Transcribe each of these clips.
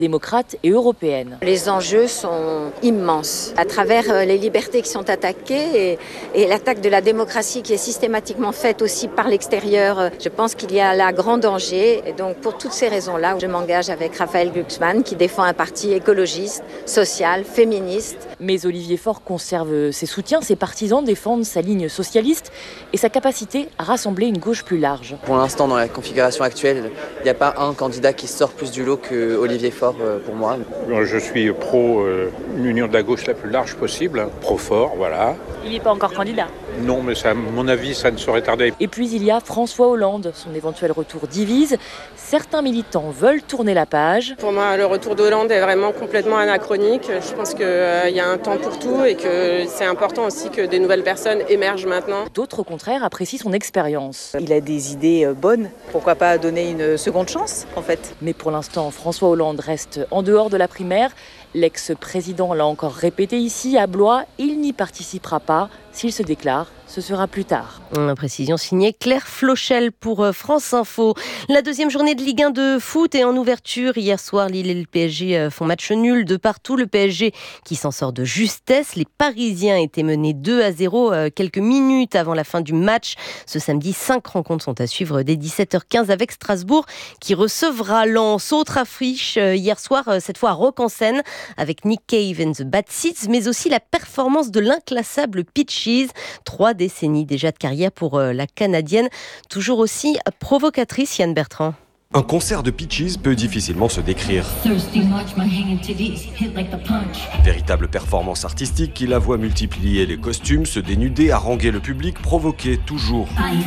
démocrate et européenne. Les enjeux sont immenses. À travers les libertés qui sont attaquées et l'attaque de la démocratie qui est systématiquement faite aussi par l'extérieur, je pense qu'il y a là grand danger. Et donc pour toutes ces raisons-là, je m'engage avec Raphaël Glucksmann qui défend un parti écologiste, social, féministe. Mais Olivier Faure conserve ses soutiens, ses partisans défendent sa ligne socialiste et sa capacité à rassembler une gauche plus large. Pour l'instant, dans la configuration actuelle, il n'y a pas un candidat qui sort plus du lot que Olivier Faure pour moi. Je suis pro une union de la gauche la plus large possible, pro Faure, voilà. Il n'est pas encore candidat. Non, mais à mon avis, ça ne saurait tarder. Et puis il y a François Hollande. Son éventuel retour divise. Certains militants veulent tourner la page. Pour moi, le retour d'Hollande est vraiment complètement anachronique. Je pense qu'il y a un temps pour tout et que c'est important aussi que des nouvelles personnes émergent maintenant. D'autres, au contraire, apprécient son expérience. Il a des idées bonnes. Pourquoi pas donner une seconde chance, en fait. Mais pour l'instant, François Hollande reste en dehors de la primaire. L'ex-président l'a encore répété ici, à Blois. Il n'y participera pas. S'il se déclare, ce sera plus tard. Une précision signée Claire Flochel pour France Info. La deuxième journée de Ligue 1 de foot est en ouverture. Hier soir, Lille et le PSG font match nul de partout. Le PSG qui s'en sort de justesse. Les Parisiens étaient menés 2-0 quelques minutes avant la fin du match. Ce samedi, 5 rencontres sont à suivre dès 17h15 avec Strasbourg qui recevra Lens. Autre affiche hier soir, cette fois à Rock-en-Seine avec Nick Cave and the Bad Seeds, mais aussi la performance de l'inclassable Peaches. 3 décennies déjà de carrière pour la Canadienne, toujours aussi provocatrice, Yann Bertrand. Un concert de Peaches peut difficilement se décrire. Véritable performance artistique qui la voit multiplier les costumes, se dénuder, haranguer le public, provoquer toujours.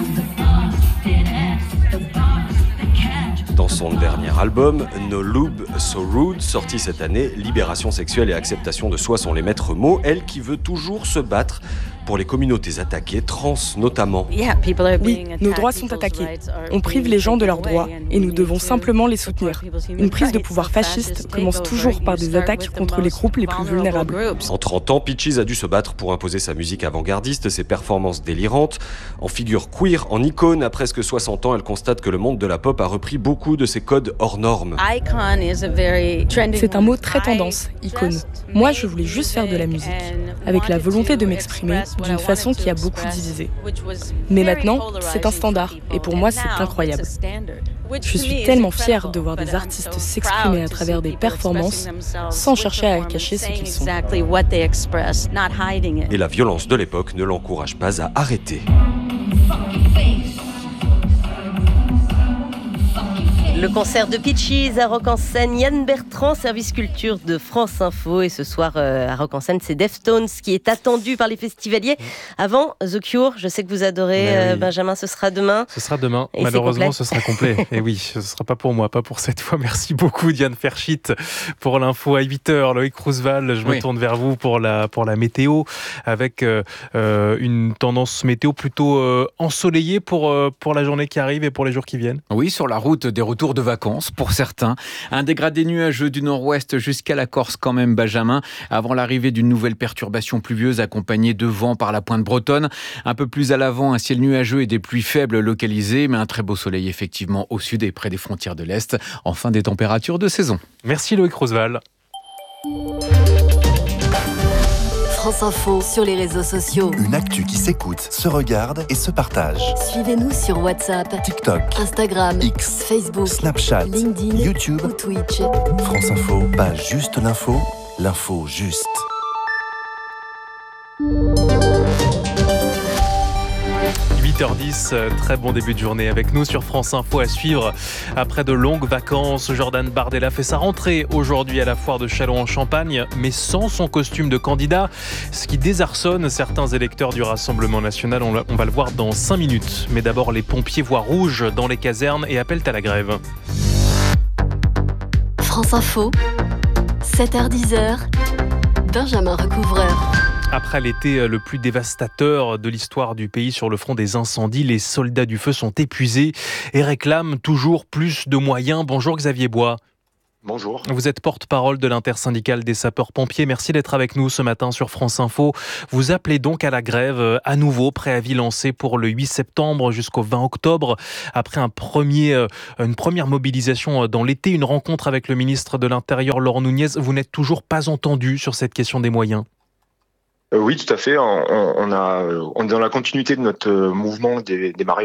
Dans son dernier album, No Lube, So Rude, sorti cette année, libération sexuelle et acceptation de soi sont les maîtres mots. Elle qui veut toujours se battre pour les communautés attaquées, trans notamment. Oui, nos droits sont attaqués. On prive les gens de leurs droits et nous devons simplement les soutenir. Une prise de pouvoir fasciste commence toujours par des attaques contre les groupes les plus vulnérables. En 30 ans, Peaches a dû se battre pour imposer sa musique avant-gardiste, ses performances délirantes. En figure queer, en icône, à presque 60 ans, elle constate que le monde de la pop a repris beaucoup de ses codes hors normes. C'est un mot très tendance, icône. Moi, je voulais juste faire de la musique, avec la volonté de m'exprimer d'une façon qui a beaucoup divisé. Mais maintenant, c'est un standard, et pour moi, c'est incroyable. Je suis tellement fière de voir des artistes s'exprimer à travers des performances sans chercher à cacher ce qu'ils sont. Et la violence de l'époque ne l'encourage pas à arrêter. Le concert de Peaches à Rock-en-Seine, Yann Bertrand, service culture de France Info. Et ce soir à Rock-en-Seine, c'est Deftones qui est attendu par les festivaliers. Avant The Cure, je sais que vous adorez oui. Benjamin, ce sera demain. Ce sera demain, et malheureusement ce sera complet. Et oui, ce ne sera pas pour moi, pas pour cette fois. Merci beaucoup Diane Ferchit pour l'info à 8h. Loïc Roosevelt, je me tourne vers vous pour la météo, avec une tendance météo plutôt ensoleillée pour la journée qui arrive et pour les jours qui viennent. Oui, sur la route des retours de vacances pour certains. Un dégradé nuageux du nord-ouest jusqu'à la Corse quand même, Benjamin, avant l'arrivée d'une nouvelle perturbation pluvieuse accompagnée de vent par la pointe bretonne. Un peu plus à l'avant, un ciel nuageux et des pluies faibles localisées, mais un très beau soleil effectivement au sud et près des frontières de l'Est. Enfin, des températures de saison. Merci Loïc Roosevelt. France Info sur les réseaux sociaux. Une actu qui s'écoute, se regarde et se partage. Suivez-nous sur WhatsApp, TikTok, Instagram, X, Facebook, Snapchat, LinkedIn, YouTube ou Twitch. France Info, pas juste l'info, l'info juste. 8h10, très bon début de journée avec nous sur France Info à suivre. Après de longues vacances, Jordan Bardella fait sa rentrée aujourd'hui à la foire de Châlons en Champagne, mais sans son costume de candidat, ce qui désarçonne certains électeurs du Rassemblement National. On va le voir dans 5 minutes. Mais d'abord, les pompiers voient rouge dans les casernes et appellent à la grève. France Info, 7h-10h, Benjamin Recouvreur. Après l'été le plus dévastateur de l'histoire du pays sur le front des incendies, les soldats du feu sont épuisés et réclament toujours plus de moyens. Bonjour Xavier Bois. Bonjour. Vous êtes porte-parole de l'intersyndicale des sapeurs-pompiers. Merci d'être avec nous ce matin sur France Info. Vous appelez donc à la grève à nouveau, préavis lancé pour le 8 septembre jusqu'au 20 octobre. Après une première mobilisation dans l'été, une rencontre avec le ministre de l'Intérieur, Laurent Nunez, vous n'êtes toujours pas entendu sur cette question des moyens. Oui, tout à fait. On est dans la continuité de notre mouvement des marées